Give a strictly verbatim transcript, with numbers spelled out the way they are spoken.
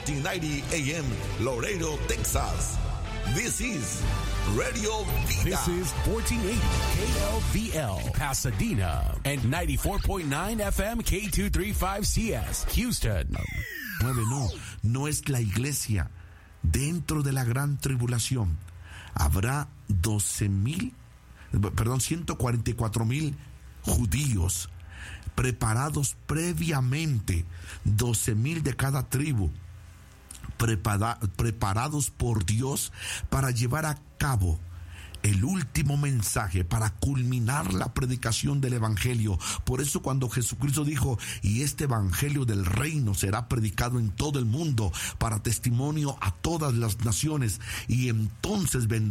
fourteen ninety A M, Laredo, Texas. This is Radio Vida. This is fourteen eighty K L V L, Pasadena, and ninety-four point nine F M K two thirty-five C S, Houston. nueve No, no es la iglesia. Dentro de la gran tribulación habrá doce mil, perdón, ciento cuarenta y cuatro mil judíos preparados previamente, doce mil de cada tribu, prepara, preparados por Dios para llevar a cabo el último mensaje, para culminar la predicación del evangelio. Por eso cuando Jesucristo dijo, y este evangelio del reino será predicado en todo el mundo para testimonio a todas las naciones, y entonces vendrá